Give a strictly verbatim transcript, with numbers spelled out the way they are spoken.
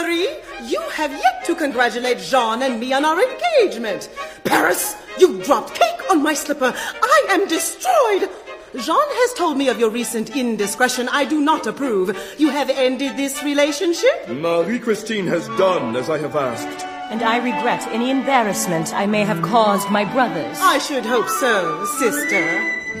Marie, you have yet to congratulate Jean and me on our engagement. Paris, you dropped cake on my slipper. I am destroyed. Jean has told me of your recent indiscretion. I do not approve. You have ended this relationship? Marie-Christine has done as I have asked. And I regret any embarrassment I may have caused my brothers. I should hope so, sister.